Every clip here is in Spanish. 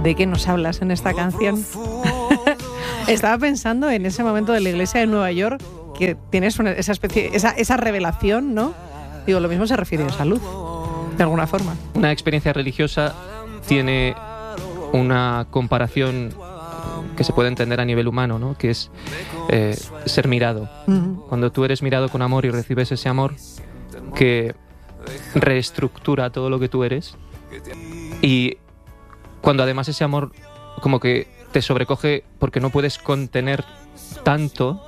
¿de qué nos hablas en esta canción? Estaba pensando en ese momento de la iglesia de Nueva York, que tienes esa revelación, ¿no? Digo, lo mismo se refiere a salud, de alguna forma. Una experiencia religiosa tiene una comparación que se puede entender a nivel humano, ¿no? Que es ser mirado. Cuando tú eres mirado con amor y recibes ese amor que reestructura todo lo que tú eres, y cuando además ese amor como que te sobrecoge porque no puedes contener tanto,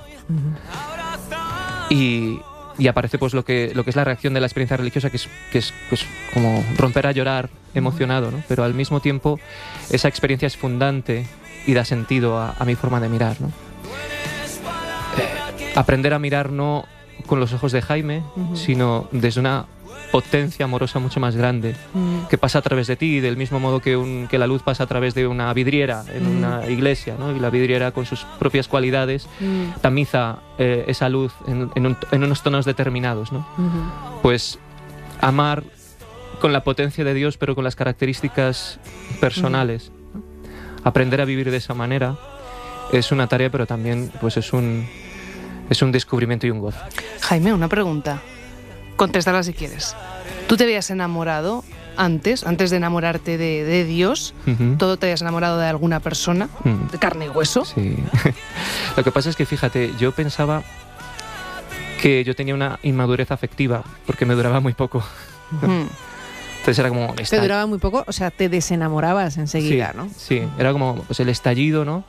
y aparece pues lo que es la reacción de la experiencia religiosa, que es pues, como romper a llorar emocionado, ¿no? Pero al mismo tiempo esa experiencia es fundante y da sentido a mi forma de mirar, ¿no? Aprender a mirar no con los ojos de Jaime, sino desde una potencia amorosa mucho más grande, que pasa a través de ti, del mismo modo que la luz pasa a través de una vidriera en una iglesia, ¿no? Y la vidriera, con sus propias cualidades, tamiza esa luz en unos tonos determinados, ¿no? Pues amar con la potencia de Dios, pero con las características personales, ¿no? Aprender a vivir de esa manera es una tarea, pero también pues es un descubrimiento y un gozo. Jaime, una pregunta. Contéstala si quieres. ¿Tú te habías enamorado antes de enamorarte de Dios? ¿Todo te habías enamorado de alguna persona? ¿De carne y hueso? Sí. Lo que pasa es que, fíjate, yo pensaba que yo tenía una inmadurez afectiva porque me duraba muy poco. Entonces era como... Te duraba muy poco, o sea, te desenamorabas enseguida, sí, ¿no? Sí, era como pues, el estallido, ¿no?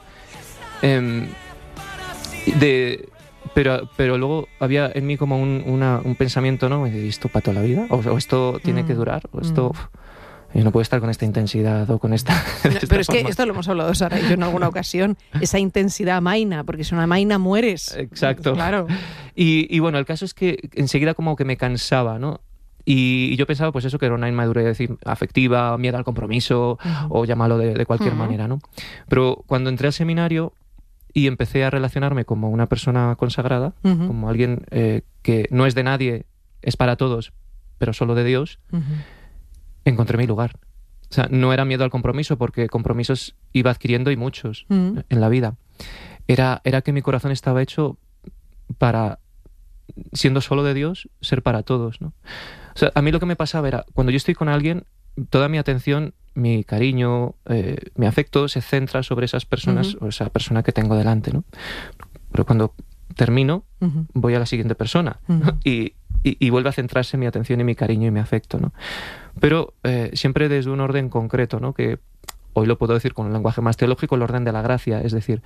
Pero luego había en mí como un pensamiento, ¿no? ¿Esto para toda la vida? ¿O esto tiene que durar? ¿O esto no puede estar con esta intensidad o con esta... Pero es que esto lo hemos hablado Sara y yo en alguna ocasión, esa intensidad amaina, porque si una amaina mueres. Exacto. Claro. Y bueno, el caso es que enseguida como que me cansaba, ¿no? Y yo pensaba pues eso, que era una inmadurez afectiva, miedo al compromiso, o llámalo de cualquier manera, ¿no? Pero cuando entré al seminario y empecé a relacionarme como una persona consagrada, como alguien que no es de nadie, es para todos, pero solo de Dios, encontré mi lugar. O sea, no era miedo al compromiso, porque compromisos iba adquiriendo y muchos en la vida. Era que mi corazón estaba hecho para, siendo solo de Dios, ser para todos, ¿no? O sea, a mí lo que me pasaba era, cuando yo estoy con alguien, toda mi atención, mi cariño, mi afecto se centra sobre esas personas o esa persona que tengo delante, ¿no? Pero cuando termino, voy a la siguiente persona, ¿no? Y vuelve a centrarse mi atención y mi cariño y mi afecto, ¿no? Pero siempre desde un orden concreto, ¿no? Que hoy lo puedo decir con un lenguaje más teológico, el orden de la gracia, es decir,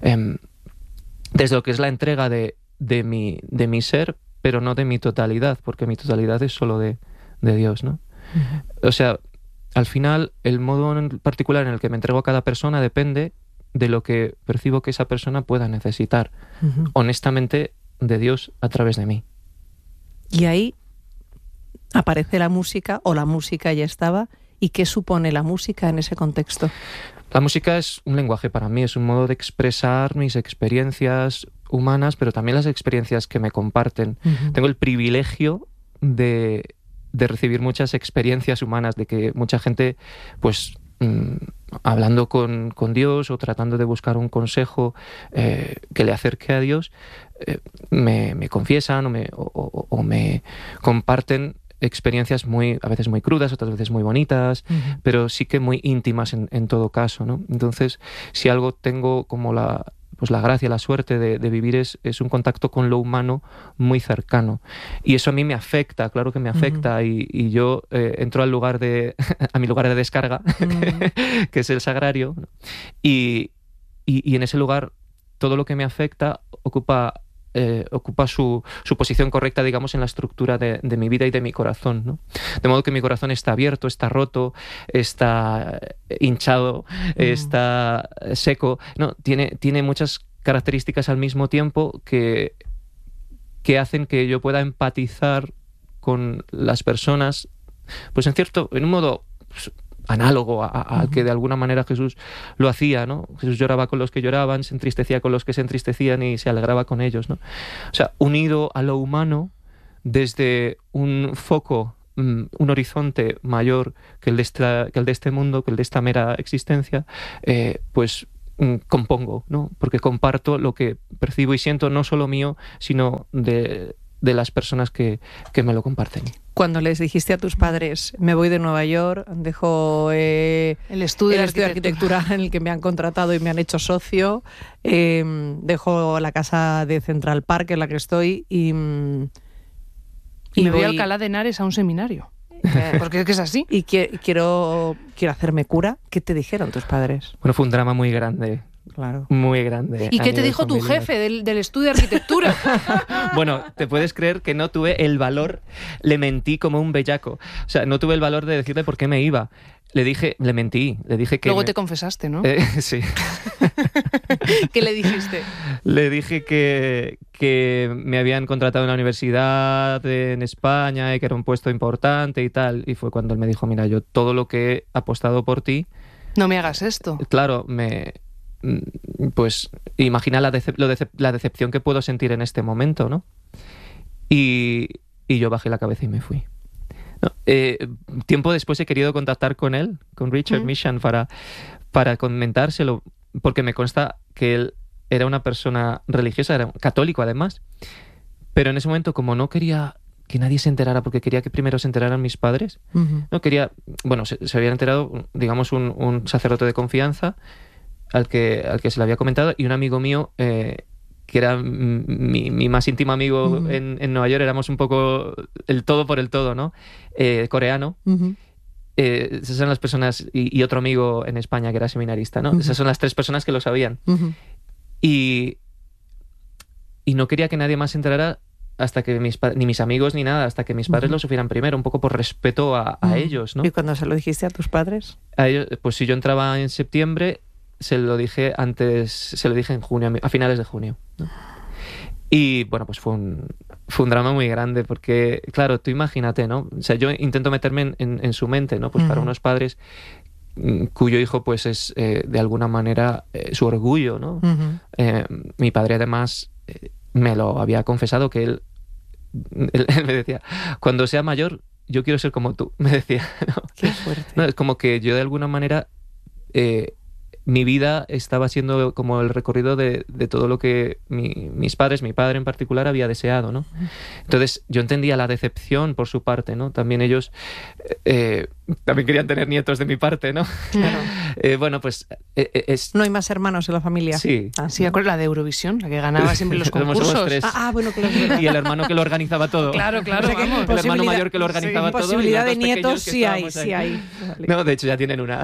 desde lo que es la entrega de mi ser, pero no de mi totalidad, porque mi totalidad es solo de Dios, ¿no? O sea, al final, el modo en particular en el que me entrego a cada persona depende de lo que percibo que esa persona pueda necesitar, honestamente, de Dios a través de mí. Y ahí aparece la música, o la música ya estaba, ¿y qué supone la música en ese contexto? La música es un lenguaje para mí, es un modo de expresar mis experiencias humanas, pero también las experiencias que me comparten. Tengo el privilegio de recibir muchas experiencias humanas, de que mucha gente, pues, hablando con Dios o tratando de buscar un consejo que le acerque a Dios, me confiesan o me comparten experiencias a veces muy crudas, otras veces muy bonitas, pero sí que muy íntimas en todo caso, ¿no? Entonces, si algo tengo como la gracia, la suerte de vivir es un contacto con lo humano muy cercano. Y eso a mí me afecta, claro que me afecta, y yo entro a mi lugar de descarga, que es el sagrario, ¿no? Y en ese lugar todo lo que me afecta ocupa su posición correcta, digamos, en la estructura de mi vida y de mi corazón, ¿no? De modo que mi corazón está abierto, está roto, está hinchado, está seco, ¿no? Tiene muchas características al mismo tiempo que hacen que yo pueda empatizar con las personas, pues en un modo pues, análogo al que de alguna manera Jesús lo hacía, ¿no? Jesús lloraba con los que lloraban, se entristecía con los que se entristecían y se alegraba con ellos, ¿no? O sea, unido a lo humano desde un foco un horizonte mayor que el de este mundo, que el de esta mera existencia, pues compongo, ¿no? Porque comparto lo que percibo y siento, no solo mío, sino de las personas que me lo comparten. Cuando les dijiste a tus padres, me voy de Nueva York, dejo el estudio de arquitectura en el que me han contratado y me han hecho socio, dejo la casa de Central Park en la que estoy y me voy a Alcalá de Henares a un seminario. Porque es que es así. Y quiero hacerme cura. ¿Qué te dijeron tus padres? Bueno, fue un drama muy grande. Claro. Muy grande. ¿Y qué te dijo tu jefe del estudio de arquitectura? Bueno, te puedes creer que no tuve el valor, le mentí como un bellaco. O sea, no tuve el valor de decirle por qué me iba. Le mentí, le dije que... Luego te confesaste, ¿no? Sí. ¿Qué le dijiste? Le dije que me habían contratado en la universidad en España y que era un puesto importante y tal. Y fue cuando él me dijo, mira, yo todo lo que he apostado por ti... No me hagas esto. Claro, pues imagina la decepción que puedo sentir en este momento, ¿no? Y yo bajé la cabeza y me fui. No, tiempo después he querido contactar con él, con Richard Mishan, para comentárselo, porque me consta que él era una persona religiosa, era católico además, pero en ese momento, como no quería que nadie se enterara, porque quería que primero se enteraran mis padres, no quería, bueno, se había enterado, digamos, un sacerdote de confianza al que se le había comentado, y un amigo mío que era mi más íntimo amigo en Nueva York, éramos un poco el todo por el todo, ¿no? Coreano. Esas son las personas, y otro amigo en España que era seminarista, ¿no? Esas son las tres personas que lo sabían. Y no quería que nadie más se enterara hasta que ni mis amigos ni nada, hasta que mis padres lo supieran primero, un poco por respeto a ellos, ¿no? ¿Y cuando se lo dijiste a tus padres? A ellos, pues si yo entraba en septiembre, se lo dije en junio, a finales de junio, ¿no? Y bueno, pues fue un drama muy grande, porque claro, tú imagínate, ¿no? O sea, yo intento meterme en su mente, ¿no? Pues para unos padres cuyo hijo pues es de alguna manera su orgullo, ¿no? Mi padre además me lo había confesado, que él me decía, cuando sea mayor yo quiero ser como tú, me decía, ¿no? Qué fuerte. No, es como que yo de alguna manera mi vida estaba siendo como el recorrido de todo lo que mis padres, mi padre en particular, había deseado, ¿no? Entonces yo entendía la decepción por su parte, ¿no? También ellos también querían tener nietos de mi parte, ¿no? Claro. Bueno, pues ¿No hay más hermanos en la familia? Sí. Sí, la de Eurovisión, la que ganaba siempre los concursos. Somos tres. Bueno, claro. Y el hermano que lo organizaba todo. Claro, O sea que vamos. El hermano mayor que lo organizaba todo. Posibilidad y de los dos nietos pequeños que sí hay. Vale. No, de hecho ya tienen una.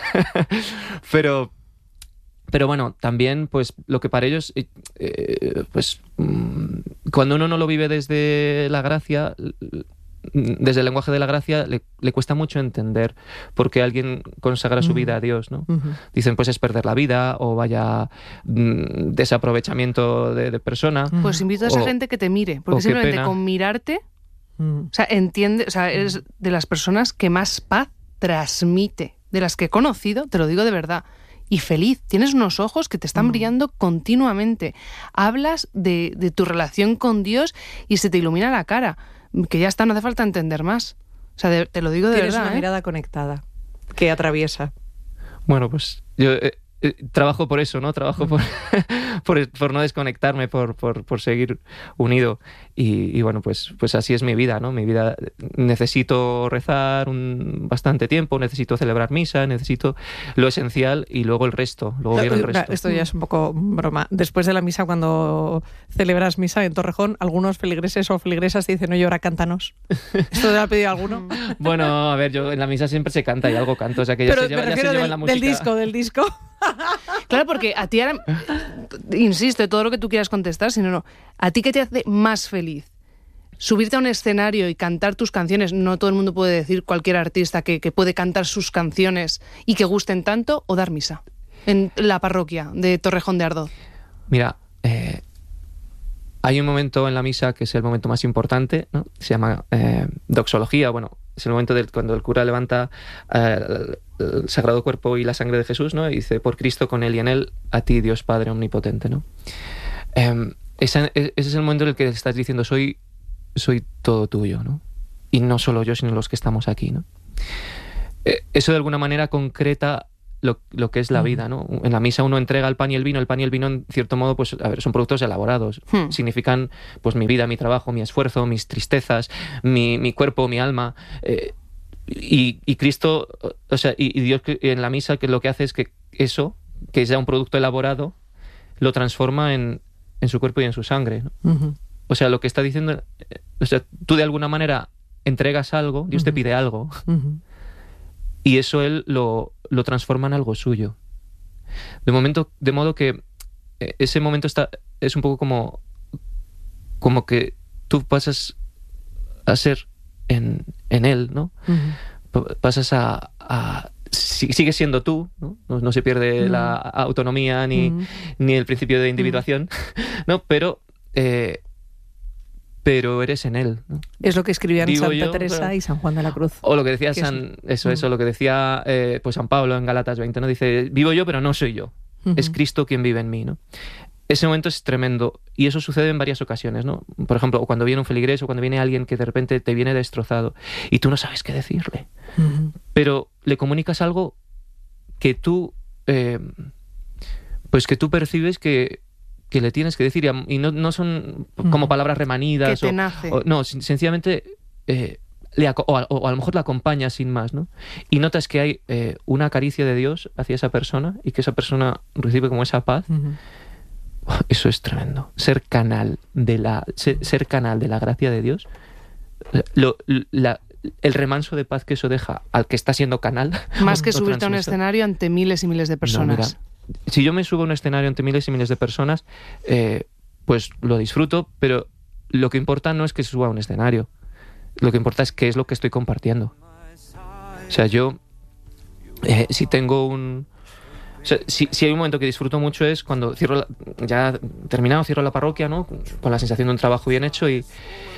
Pero bueno, también pues lo que para ellos, pues cuando uno no lo vive desde la gracia, desde el lenguaje de la gracia, le cuesta mucho entender por qué alguien consagra su vida a Dios, ¿no? Dicen, pues es perder la vida, o vaya desaprovechamiento de persona. Pues invito a esa gente que te mire, porque simplemente con mirarte, o sea, entiende, o sea, eres de las personas que más paz transmite, de las que he conocido, te lo digo de verdad. Y feliz, tienes unos ojos que te están brillando continuamente. Hablas de tu relación con Dios y se te ilumina la cara. Que ya está, no hace falta entender más. O sea, te lo digo de verdad. Tienes una mirada conectada que atraviesa. Bueno, pues yo trabajo por eso, ¿no? Trabajo por no desconectarme, por seguir unido. Y bueno, pues así es mi vida, ¿no? Mi vida, necesito rezar bastante tiempo, necesito celebrar misa, necesito lo esencial y luego el resto, luego viene el resto. Esto ya es un poco broma. Después de la misa, cuando celebras misa en Torrejón, algunos feligreses o feligresas te dicen, oye, ahora cántanos. ¿Esto te lo ha pedido alguno? Bueno, a ver, yo en la misa siempre se canta y algo canto, o sea que ya se lleva la música. Del disco. Claro, porque a ti ahora, insisto, todo lo que tú quieras contestar, no, ¿a ti qué te hace más feliz? Subirte a un escenario y cantar tus canciones. No todo el mundo puede decir, cualquier artista que puede cantar sus canciones y que gusten tanto, o dar misa en la parroquia de Torrejón de Ardoz. Mira, hay un momento en la misa que es el momento más importante, ¿no? Se llama doxología. Bueno, es el momento cuando el cura levanta el sagrado cuerpo y la sangre de Jesús, ¿no? Y dice, por Cristo, con él y en él, a ti, Dios Padre omnipotente, ¿no? Ese es el momento en el que estás diciendo, soy todo tuyo, ¿no? y no solo yo, sino los que estamos aquí, ¿no? Eso de alguna manera concreta lo que es la vida, ¿no? En la misa uno entrega el pan y el vino. El pan y el vino, en cierto modo, pues, a ver, son productos elaborados. Significan, pues, mi vida, mi trabajo, mi esfuerzo, mis tristezas, mi cuerpo, mi alma. Y Cristo, o sea, y Dios en la misa, que lo que hace es que eso, que es ya un producto elaborado, lo transforma en su cuerpo y en su sangre, ¿no? O sea, lo que está diciendo, o sea, tú de alguna manera entregas algo, Dios te pide algo, y eso Él lo transforma en algo suyo. De modo que ese momento es un poco como que tú pasas a ser en Él, ¿no? Pasas sigue siendo tú, ¿no? No se pierde la autonomía ni el principio de individuación, ¿no? Pero eres en Él, ¿no? Es lo que escribían Santa Teresa y San Juan de la Cruz. O lo que decía lo que decía pues San Pablo en Gálatas 20, ¿no? Dice, vivo yo, pero no soy yo. Es Cristo quien vive en mí, ¿no? Ese momento es tremendo y eso sucede en varias ocasiones, ¿no? Por ejemplo, cuando viene un feligrés o cuando viene alguien que de repente te viene destrozado y tú no sabes qué decirle, pero le comunicas algo que tú pues que tú percibes que le tienes que decir y no son como palabras remanidas que te nace. no, sencillamente o a lo mejor la acompañas sin más, ¿no? Y notas que hay una caricia de Dios hacia esa persona y que esa persona recibe como esa paz. Eso es tremendo. Ser canal de la gracia de Dios, el remanso de paz que eso deja al que está siendo canal. Más que subirte a un escenario ante miles y miles de personas. No, mira, si yo me subo a un escenario ante miles y miles de personas, pues lo disfruto, pero lo que importa no es que se suba a un escenario. Lo que importa es qué es lo que estoy compartiendo. O sea, yo, si tengo un... O sea, si hay un momento que disfruto mucho es cuando cierro ya terminado, cierro la parroquia, ¿no? Con la sensación de un trabajo bien hecho y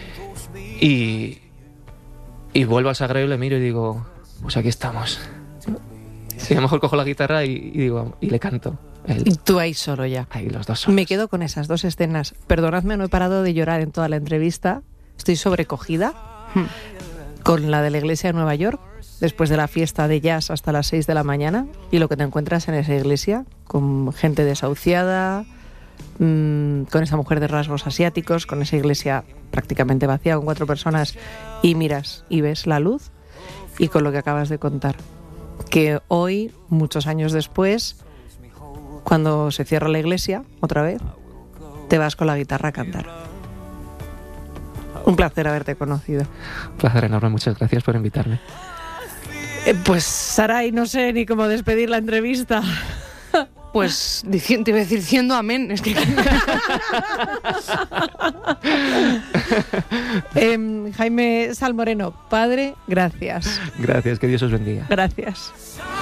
vuelvo al sagrario y le miro y digo, pues aquí estamos. Y a lo mejor cojo la guitarra y digo, y le canto. Y tú ahí solo ya. Ahí los dos solos. Me quedo con esas dos escenas. Perdonadme, no he parado de llorar en toda la entrevista. Estoy sobrecogida con la de la iglesia de Nueva York, después de la fiesta de jazz hasta las 6 de la mañana, y lo que te encuentras en esa iglesia, con gente desahuciada, con esa mujer de rasgos asiáticos, con esa iglesia prácticamente vacía, con 4 personas, y miras y ves la luz, y con lo que acabas de contar. Que hoy, muchos años después, cuando se cierra la iglesia, otra vez, te vas con la guitarra a cantar. Un placer haberte conocido. Un placer enorme, muchas gracias por invitarme. Pues Saray, no sé ni cómo despedir la entrevista. Pues te iba a decir diciendo amén. Es que... Jaime Salmoreno, padre, gracias. Gracias, que Dios os bendiga. Gracias.